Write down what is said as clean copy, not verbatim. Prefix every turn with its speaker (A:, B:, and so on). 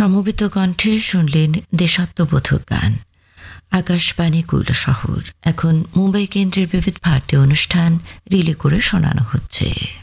A: সমবেত কণ্ঠে শুনলেন দেশাত্মবোধক গান। আকাশবাণী কৈলাসহর। এখন মুম্বাই কেন্দ্রের বিবিধ ভারতী অনুষ্ঠান রিলে করে শোনানো হচ্ছে।